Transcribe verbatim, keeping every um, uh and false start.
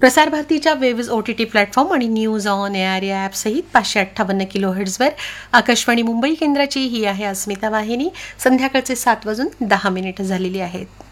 प्रसार भारतीच्या waves O T T platform आणि न्यूज ऑन एआर या ॲपसहित पाचशे अठ्ठावन्न किलो हेड्सवर आकाशवाणी मुंबई केंद्राची ही आहे अस्मिता वाहिनी. संध्याकाळचे सात वाजून दहा मिनिटं झालेली आहेत.